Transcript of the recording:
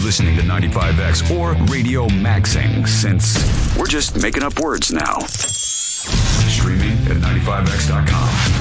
listening to 95X or Radio Maxing, since we're just making up words now. Streaming at 95X.com.